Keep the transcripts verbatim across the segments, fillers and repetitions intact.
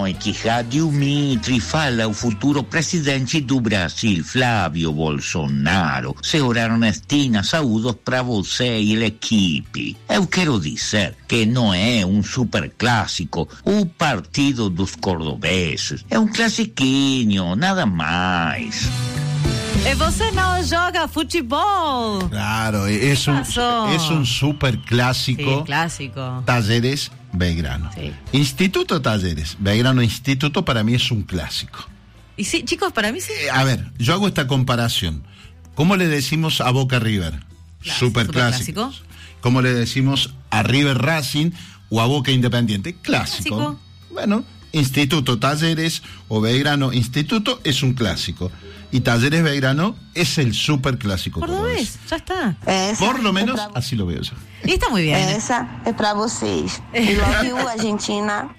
não é que Rádio Mitre fala o futuro presidente do Brasil, Flávio Bolsonaro. Senhora Ernestina, saúdos para você e a equipe. Eu quero dizer que não é um super clássico, o partido dos cordobeses. É um classiquinho, nada mais. E você não joga futebol. Claro, es un, es un super clásico. Sí, clásico. Talleres Belgrano. Sí. Instituto Talleres Belgrano Instituto para mí es un clásico. Y sí, chicos, para mí sí. Eh, a ver, yo hago esta comparación. ¿Cómo le decimos a Boca River? Claro, super super clásico. clásico. ¿Cómo le decimos a River Racing o a Boca Independiente? Clásico. Clásico. Bueno, Instituto Talleres o Belgrano Instituto es un clásico. Y Talleres Belgrano es el super clásico. Cordobés, ya está. Essa Por lo menos é pra... así lo veo yo. Y está muy bien. Essa é pra vocês. E logo, Argentina.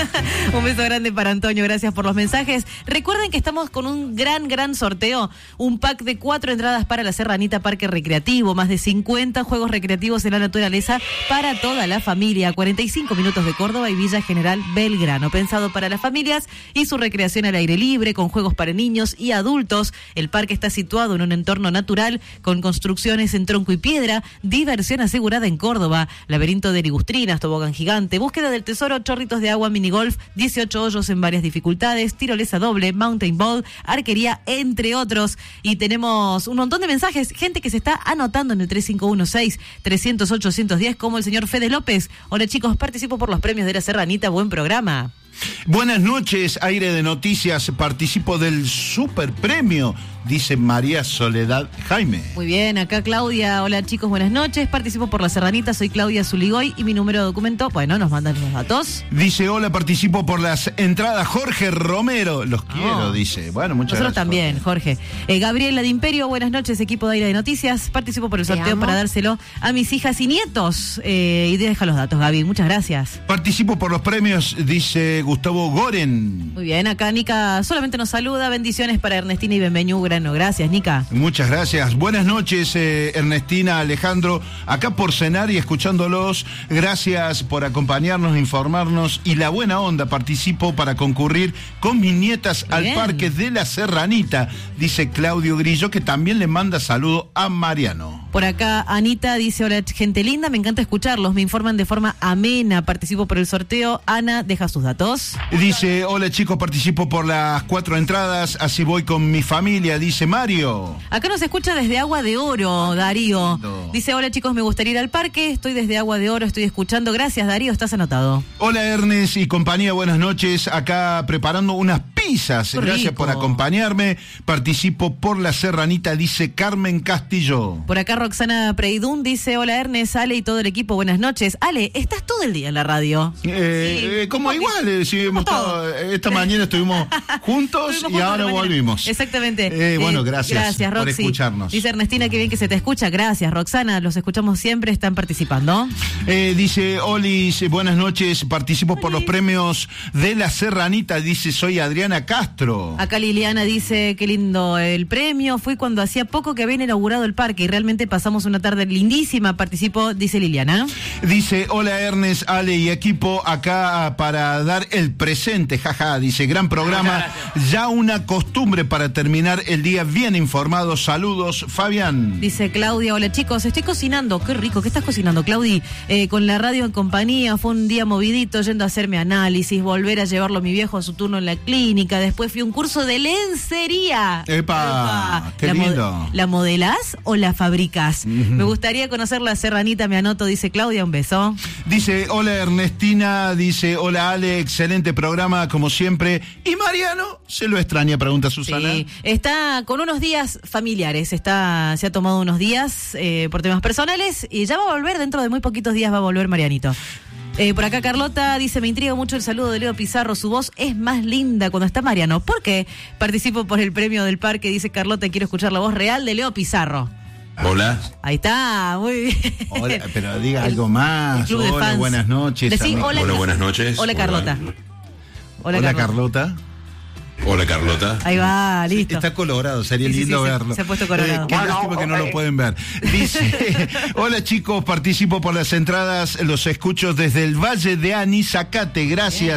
Un beso grande para Antonio, gracias por los mensajes. Recuerden que estamos con un gran, gran sorteo. Un pack de cuatro entradas para la Serranita Parque Recreativo. Más de cincuenta juegos recreativos en la naturaleza para toda la familia. cuarenta y cinco minutos de Córdoba y Villa General Belgrano. Pensado para las familias y su recreación al aire libre, con juegos para niños y adultos. El parque está situado en un entorno natural, con construcciones en tronco y piedra, diversión asegurada en Córdoba, laberinto de ligustrinas, tobogán gigante, búsqueda del tesoro, chorritos de agua, minigolf, dieciocho hoyos en varias dificultades, tirolesa doble, mountain ball, arquería, entre otros. Y tenemos un montón de mensajes, gente que se está anotando en el tres cinco uno seis, trescientos, ochocientos diez, como el señor Fede López. Hola chicos, participo por los premios de la Serranita, buen programa. Buenas noches, aire de noticias, participo del super premio, dice María Soledad Jaime. Muy bien, acá Claudia, hola chicos, buenas noches, participo por la Serranita, soy Claudia Zuligoy y mi número de documento, bueno, nos mandan los datos. Dice, hola, participo por las entradas, Jorge Romero, los quiero, oh. dice, bueno, muchas Nosotros gracias. También, Jorge. Eh, Gabriela de Imperio, buenas noches, equipo de aire de noticias, participo por el sorteo para dárselo a mis hijas y nietos, eh, y deja los datos, Gaby, muchas gracias. Participo por los premios, dice Gustavo Goren. Muy bien, acá Nica solamente nos saluda, bendiciones para Ernestina y Benveñú, grano, gracias Nica. Muchas gracias, buenas noches eh, Ernestina, Alejandro, acá por cenar y escuchándolos, gracias por acompañarnos, informarnos y la buena onda, participo para concurrir con mis nietas Muy al bien. Parque de la Serranita, dice Claudio Grillo, que también le manda saludo a Mariano. Por acá Anita dice, hola gente linda, me encanta escucharlos, me informan de forma amena, participo por el sorteo, Ana deja sus datos. Dice, hola chicos, participo por las cuatro entradas, así voy con mi familia, dice Mario. Acá nos escucha desde Agua de Oro, Darío. Dice, hola chicos, me gustaría ir al parque, estoy desde Agua de Oro, estoy escuchando, gracias Darío, estás anotado. Hola Ernest y compañía, buenas noches, acá preparando unas pizzas, Qué gracias rico. por acompañarme, participo por la Serranita, dice Carmen Castillo. Por acá Roxana Preidún dice, hola Ernest, Ale y todo el equipo, buenas noches. Ale, estás todo el día en la radio. Eh, Sí, eh, como un poquito. igual, eh, si hemos todo. estado, esta mañana estuvimos juntos Estuvimos y juntos ahora esta mañana. volvimos. Exactamente. Eh, bueno, Eh, gracias, gracias por Roxy. escucharnos. Dice Ernestina, qué bien que se te escucha. Gracias, Roxana. Los escuchamos siempre, están participando. Eh, dice Olis, buenas noches, participo por los premios de la Serranita, dice soy Adriana Castro. Acá Liliana dice, qué lindo el premio. Fui cuando hacía poco que habían inaugurado el parque y realmente pasamos una tarde lindísima. Participó, dice Liliana. Dice, hola Ernest, Ale y equipo, acá para dar el presente, jaja, dice, gran programa, ya una costumbre para terminar el día bien informado, saludos, Fabián. Dice Claudia, hola chicos, estoy cocinando, qué rico, ¿qué estás cocinando, Claudi? Eh, con la radio en compañía, fue un día movidito, yendo a hacerme análisis, volver a llevarlo a mi viejo a su turno en la clínica, después fui a un curso de lencería. Epa, Epa. qué ¿La lindo. mo- ¿La modelás o la fabricás? Uh-huh. Me gustaría conocer la Serranita, me anoto, dice Claudia, un beso. Dice, hola Ernestina, dice, hola Ale, excelente programa, como siempre. ¿Y Mariano? ¿Se lo extraña? Pregunta Susana. Sí, está con unos días familiares, está, se ha tomado unos días eh, por temas personales y ya va a volver, dentro de muy poquitos días va a volver Marianito. Eh, por acá Carlota dice, me intriga mucho el saludo de Leo Pizarro, su voz es más linda cuando está Mariano. ¿Por qué? Participo por el premio del parque, dice Carlota, quiero escuchar la voz real de Leo Pizarro. Hola. Ahí está, muy bien. Hola, pero diga algo más. El Hola, fans. buenas noches. Decí, amigo. hola, Hola, buenas noches. Hola Carlota. Hola, hola Carlota. Hola Carlota. Ahí va, listo. Está colorado, sería Sí, sí, lindo sí, se- verlo. se ha puesto colorado. Eh, qué lástima que no lo pueden ver. Dice, hola chicos, participo por las entradas, los escucho desde el Valle de Anisacate, gracias.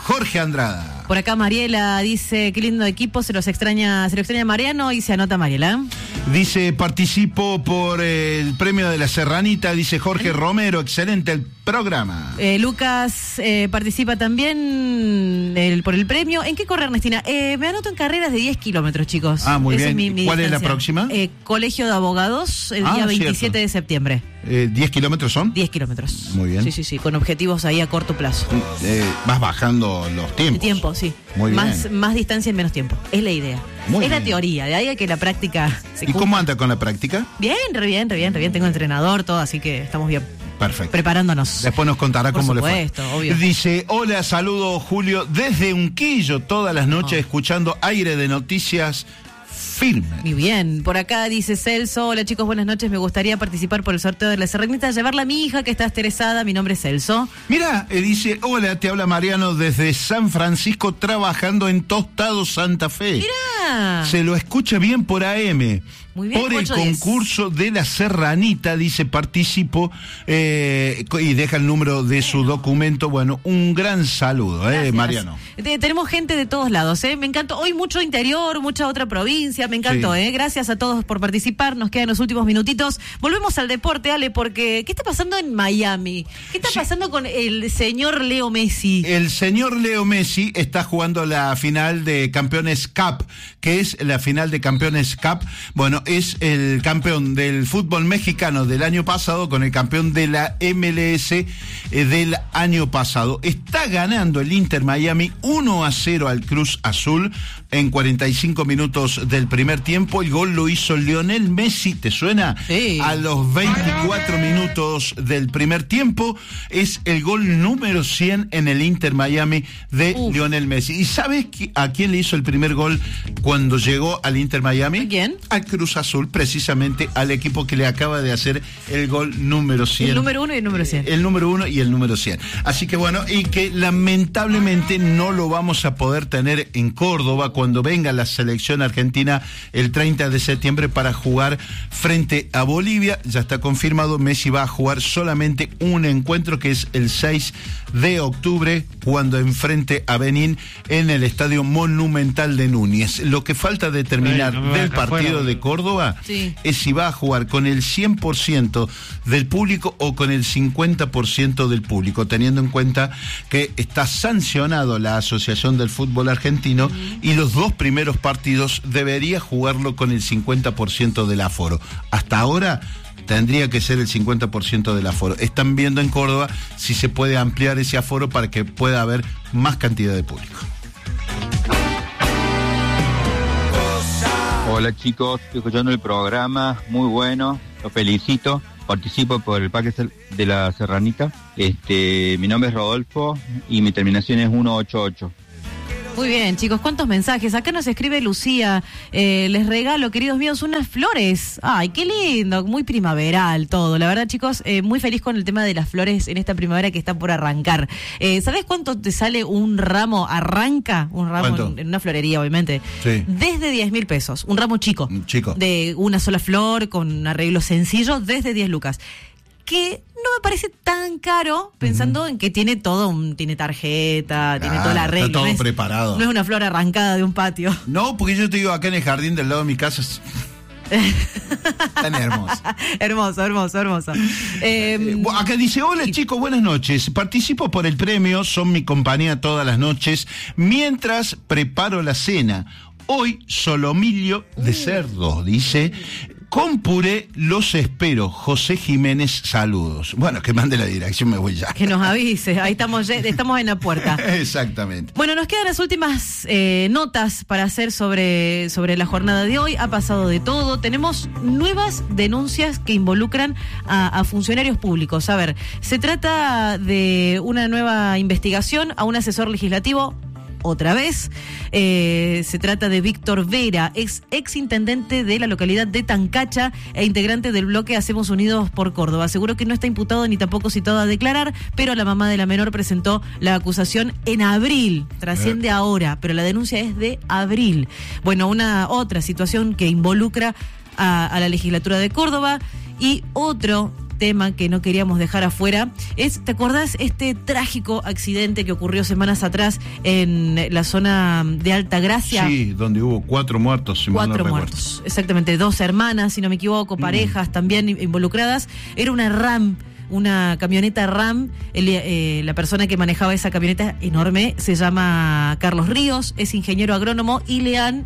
Jorge Andrada. Por acá Mariela dice, qué lindo equipo, se los extraña, se lo extraña Mariano y se anota Mariela. Dice, participo por el premio de la Serranita, dice Jorge Romero, excelente el programa. Eh, Lucas eh, participa también el, por el premio. ¿En qué corre, Ernestina? Eh, me anoto en carreras de diez kilómetros, chicos. Ah, muy Esa bien. Es mi, mi ¿Cuál distancia. es la próxima? Eh, Colegio de Abogados, el Ah, día veintisiete cierto. de septiembre. Eh, ¿diez kilómetros son? diez kilómetros. Muy bien. Sí, sí, sí, con objetivos ahí a corto plazo. Eh, vas bajando los El tiempos. tiempo, sí. Muy más, bien. más distancia en menos tiempo. Es la idea. Muy es la bien. teoría, de ahí a que la práctica se ¿Y cumpla. cómo anda con la práctica? Bien, re bien, re bien, re bien. Tengo entrenador, todo, así que estamos bien. Perfecto. Preparándonos. Después nos contará Por cómo supuesto, le fue. obvio. Dice, hola, saludo Julio, desde Unquillo, todas las noches Oh. escuchando Aire de Noticias firme. Muy bien. Por acá dice Celso, hola chicos, buenas noches. Me gustaría participar por el sorteo de la Serranita, llevarla a mi hija que está estresada. Mi nombre es Celso. Mira, eh, dice, hola, te habla Mariano desde San Francisco trabajando en Tostado Santa Fe. Mira. Se lo escucha bien por A M. Muy bien, Por el ocho diez. concurso de la Serranita, dice, participo eh, y deja el número de su documento. Bueno, un gran saludo, eh, Gracias. Mariano. Te- tenemos gente de todos lados, ¿eh? Me encantó. Hoy mucho interior, mucha otra provincia. Me encantó, Sí. ¿eh? Gracias a todos por participar. Nos quedan los últimos minutitos. Volvemos al deporte, Ale, porque ¿qué está pasando en Miami? ¿Qué está Sí. pasando con el señor Leo Messi? El señor Leo Messi está jugando la final de Campeones Cup, que es la final de Campeones Cup. Bueno, es el campeón del fútbol mexicano del año pasado con el campeón de la M L S eh, del año pasado. Está ganando el Inter Miami uno a cero al Cruz Azul en cuarenta y cinco minutos del primer tiempo. El gol lo hizo Lionel Messi, ¿te suena? Sí. A los veinticuatro minutos del primer tiempo. Es el gol número cien en el Inter Miami de Uf. Lionel Messi. ¿Y sabes qui- a quién le hizo el primer gol cuando llegó al Inter Miami? ¿A quién? Al Cruz Azul, precisamente al equipo que le acaba de hacer el gol número cien. El número uno y el número cien. El número uno y el número cien. Así que bueno, y que lamentablemente no lo vamos a poder tener en Córdoba cuando venga la selección argentina el treinta de septiembre para jugar frente a Bolivia. Ya está confirmado, Messi va a jugar solamente un encuentro que es el seis de octubre cuando enfrente a Benín en el Estadio Monumental de Núñez. Lo que falta determinar Ay, no me del dejas partido fuera, de boludo. Córdoba Sí. es si va a jugar con el cien por ciento del público o con el cincuenta por ciento del público, teniendo en cuenta que está sancionado la Asociación del Fútbol Argentino y los dos primeros partidos debería jugarlo con el cincuenta por ciento del aforo. Hasta ahora tendría que ser el cincuenta por ciento del aforo. Están viendo en Córdoba si se puede ampliar ese aforo para que pueda haber más cantidad de público. Hola chicos, estoy escuchando el programa, muy bueno, los felicito, participo por el paquete de la Serranita. Este, mi nombre es Rodolfo y mi terminación es ciento ochenta y ocho. Muy bien, chicos, ¿cuántos mensajes? Acá nos escribe Lucía, eh, les regalo, queridos míos, unas flores. Ay, qué lindo, muy primaveral todo. La verdad, chicos, eh, muy feliz con el tema de las flores en esta primavera que está por arrancar. Eh, ¿Sabés cuánto te sale un ramo? Arranca un ramo ¿Cuánto? en, en una florería, obviamente. Sí. Desde diez mil pesos, un ramo chico. Un chico. De una sola flor, con arreglo sencillo, desde diez lucas. Que no me parece tan caro, pensando en que tiene todo, un, tiene tarjeta, tiene Ah, todo el arreglo. está todo no es- preparado. No es una flor arrancada de un patio. No, porque yo te digo, acá en el jardín del lado de mi casa es tan hermoso. Hermoso, hermoso, hermoso. Eh, Eh, bu- acá dice, hola chicos, buenas noches. Participo por el premio, son mi compañía todas las noches, mientras preparo la cena. Hoy solomillo de cerdo, dice. Con puré los espero. José Jiménez, saludos. Bueno, que mande la dirección, me voy ya. que nos avise, ahí estamos, ya- estamos en la puerta. Exactamente. Bueno, nos quedan las últimas eh, notas para hacer sobre, sobre la jornada de hoy. Ha pasado de todo. Tenemos nuevas denuncias que involucran a, a funcionarios públicos. A ver, se trata de una nueva investigación a un asesor legislativo. Otra vez, eh, se trata de Víctor Vera, ex, ex intendente de la localidad de Tancacha e integrante del bloque Hacemos Unidos por Córdoba. Aseguró que no está imputado ni tampoco citado a declarar, pero la mamá de la menor presentó la acusación en abril. Trasciende Eh. ahora, pero la denuncia es de abril. Bueno, una otra situación que involucra a, a la legislatura de Córdoba y otro tema que no queríamos dejar afuera es, ¿te acordás este trágico accidente que ocurrió semanas atrás en la zona de Altagracia? Sí, donde hubo cuatro muertos. Si Cuatro muertos, exactamente, dos hermanas, si no me equivoco, parejas mm. también involucradas. Era una RAM, una camioneta RAM. El, eh, la persona que manejaba esa camioneta enorme se llama Carlos Ríos, es ingeniero agrónomo y le han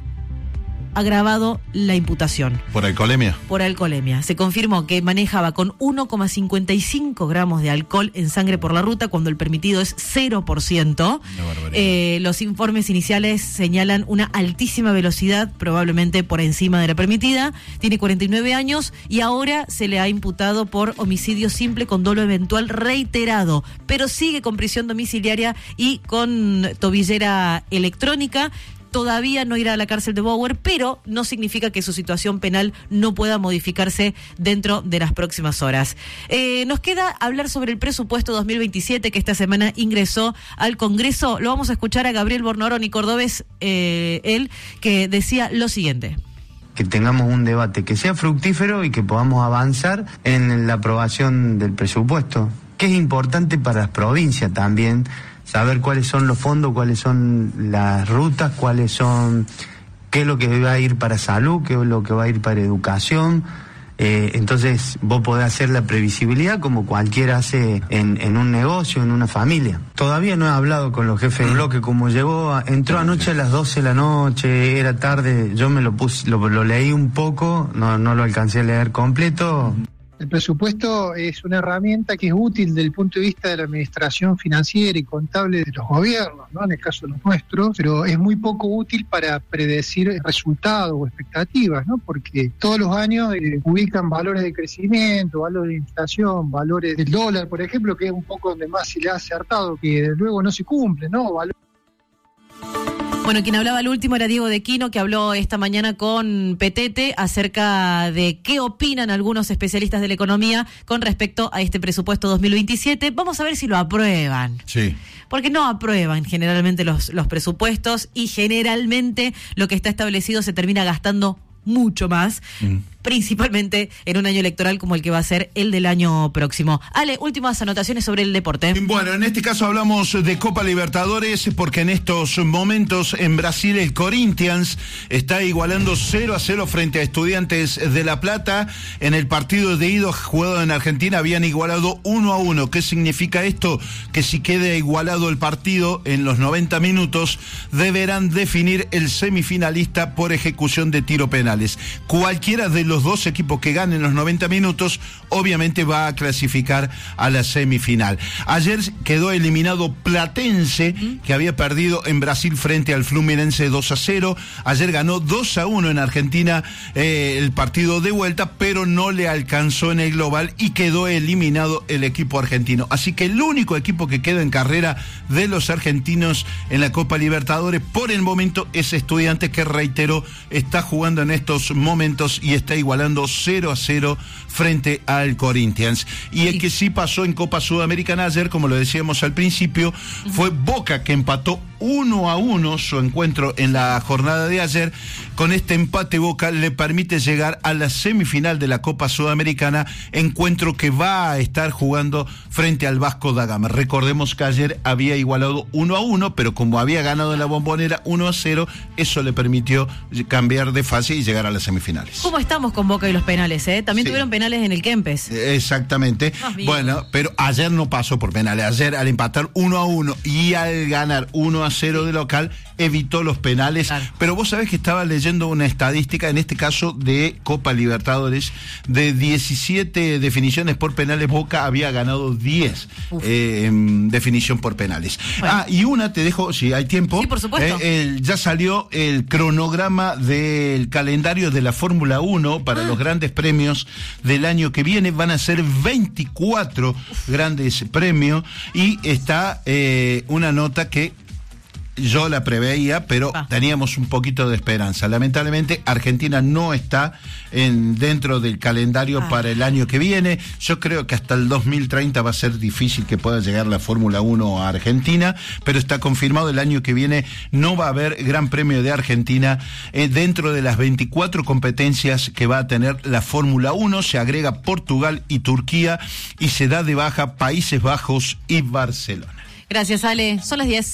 agravado la imputación. ¿Por alcoholemia? Por alcoholemia. Se confirmó que manejaba con uno coma cincuenta y cinco gramos de alcohol en sangre por la ruta, cuando el permitido es cero por ciento. Eh, los informes iniciales señalan una altísima velocidad, probablemente por encima de la permitida. Tiene cuarenta y nueve años y ahora se le ha imputado por homicidio simple con dolo eventual reiterado, pero sigue con prisión domiciliaria y con tobillera electrónica. Todavía no irá a la cárcel de Bower, pero no significa que su situación penal no pueda modificarse dentro de las próximas horas. Eh, nos queda hablar sobre el presupuesto dos mil veintisiete que esta semana ingresó al Congreso. Lo vamos a escuchar a Gabriel Bornoroni Cordobés, eh, él, que decía lo siguiente. Que tengamos un debate que sea fructífero y que podamos avanzar en la aprobación del presupuesto, que es importante para las provincias también, saber cuáles son los fondos, cuáles son las rutas, cuáles son, qué es lo que va a ir para salud, qué es lo que va a ir para educación. Eh, entonces vos podés hacer la previsibilidad como cualquiera hace en, en un negocio, en una familia. Todavía no he hablado con los jefes de bloque, como llegó, entró anoche a las doce de la noche, era tarde, yo me lo puse, lo, lo leí un poco, no, no lo alcancé a leer completo. El presupuesto es una herramienta que es útil desde el punto de vista de la administración financiera y contable de los gobiernos, ¿no? En el caso de los nuestros, pero es muy poco útil para predecir resultados o expectativas, ¿no? Porque todos los años eh, ubican valores de crecimiento, valores de inflación, valores del dólar, por ejemplo, que es un poco donde más se le ha acertado, que luego no se cumple, ¿no? Valores. Bueno, quien hablaba al último era Diego de Quino, que habló esta mañana con Petete acerca de qué opinan algunos especialistas de la economía con respecto a este presupuesto dos mil veintisiete. Vamos a ver si lo aprueban. Sí. Porque no aprueban generalmente los, los presupuestos y generalmente lo que está establecido se termina gastando mucho más, mm. principalmente en un año electoral como el que va a ser el del año próximo. Ale, últimas anotaciones sobre el deporte. Bueno, en este caso hablamos de Copa Libertadores, porque en estos momentos en Brasil el Corinthians está igualando cero a cero frente a Estudiantes de La Plata. En el partido de ida jugado en Argentina habían igualado uno a uno. ¿Qué significa esto? Que si queda igualado el partido en los noventa minutos, deberán definir el semifinalista por ejecución de tiro penal. Cualquiera de los dos equipos que ganen los noventa minutos obviamente va a clasificar a la semifinal. Ayer quedó eliminado Platense, que había perdido en Brasil frente al Fluminense dos a cero. Ayer ganó dos a uno en Argentina eh, el partido de vuelta, pero no le alcanzó en el global y quedó eliminado el equipo argentino. Así que el único equipo que queda en carrera de los argentinos en la Copa Libertadores por el momento es Estudiantes, que reitero está jugando en estos momentos y está igualando cero a cero frente al Corinthians. Y el que sí pasó en Copa Sudamericana ayer, como lo decíamos al principio, fue Boca, que empató uno a uno su encuentro en la jornada de ayer. Con este empate, Boca le permite llegar a la semifinal de la Copa Sudamericana, encuentro que va a estar jugando frente al Vasco da Gama. Recordemos que ayer había igualado uno a uno, pero como había ganado en la Bombonera uno a cero, eso le permitió cambiar de fase y llegar a las semifinales. ¿Cómo estamos con Boca y los penales? Eh? También sí. tuvieron penales en el Kempes. Exactamente. Bueno, pero ayer no pasó por penales. Ayer, al empatar uno a uno y al ganar uno a cero sí. de local, evitó los penales. Claro. Pero vos sabés que estaba leyendo una estadística, en este caso de Copa Libertadores, de diecisiete definiciones por penales, Boca había ganado diez eh, en definición por penales. Bueno. Ah, y una, te dejo, si hay tiempo. Sí, por supuesto. Eh, el, ya salió el cronograma del calendario de la Fórmula uno para ah. los grandes premios del año que viene. Van a ser veinticuatro Uf. grandes premios y está eh, una nota que yo la preveía, pero Ah. teníamos un poquito de esperanza. Lamentablemente, Argentina no está en, dentro del calendario Ah. para el año que viene. Yo creo que hasta el dos mil treinta va a ser difícil que pueda llegar la Fórmula uno a Argentina, pero está confirmado el año que viene no va a haber Gran Premio de Argentina eh, dentro de las veinticuatro competencias que va a tener la Fórmula uno. Se agrega Portugal y Turquía y se da de baja Países Bajos y Barcelona. Gracias, Ale. Son las diez.